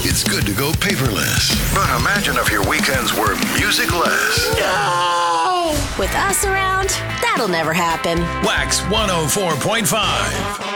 It's good to go paperless. But imagine if your weekends were musicless. No! With us around, that'll never happen. Wax 104.5.